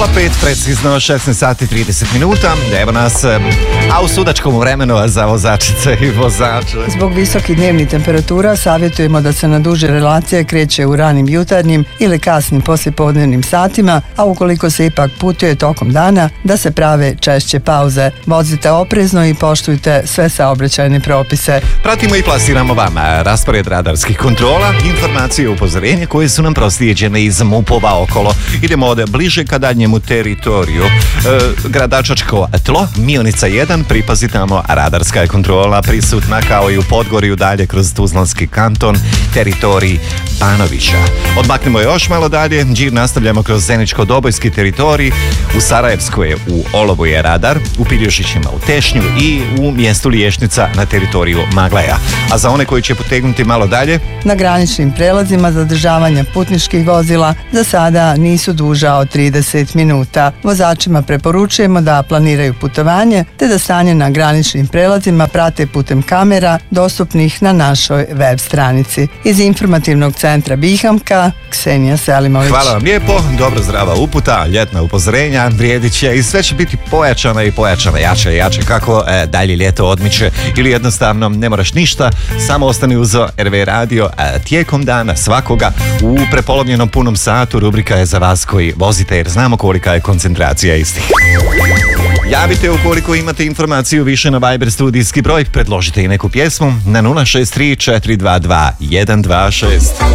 0:05, precizno 16 sati 30 minuta. Evo nas, a u sudačkom vremenu za vozačice i vozače. Zbog visokih dnevnih temperatura savjetujemo da se na duže relacije kreće u ranim jutarnjim ili kasnim poslijepodnevnim satima, a ukoliko se ipak putuje tokom dana, da se prave češće pauze. Vozite oprezno i poštujte sve saobraćajne propise. Pratimo i plasiramo vam raspored radarskih kontrola, informacije i upozorenja koje su nam proslijeđene iz MUP-ova okolo. Idemo od bliže ka daljnjemu teritoriju. Gradačačko tlo, Mionica 1, pripazi tamo, radarska je kontrola prisutna kao i u Podgorju, dalje kroz Tuzlanski kanton, teritorij Banovića. Odmaknemo još malo dalje, đir nastavljamo kroz Zeničko-Dobojski teritorij, u Sarajevskoj u Olovu je radar, u Piljušićima u Tešnju i u mjestu Liješnica na teritoriju Maglaja. A za one koji će potegnuti malo dalje, na graničnim prelazima zadržavanja putničkih vozila za sada nisu duža od 30 minuta. Vozačima preporučujemo da planiraju putovanje te da stanje na graničnim prelazima prate putem kamera dostupnih na našoj web stranici. Iz informativnog centra Bihamka, Ksenija Selimović. Hvala vam lijepo, dobro zdrava uputa, ljetna upozorenja, vrijedit će i sve će biti pojačana i pojačana, jače i jače kako dalje ljeto odmiče ili jednostavno ne moraš ništa, samo ostani uz RV Radio tijekom dana svakoga u prepolovljenom punom satu. Rubrika je za vas koji vozite jer znamo kolika je koncentracija istih. Javite ukoliko imate informaciju više na Viber studijski broj, predložite i neku pjesmu na 063 422 126.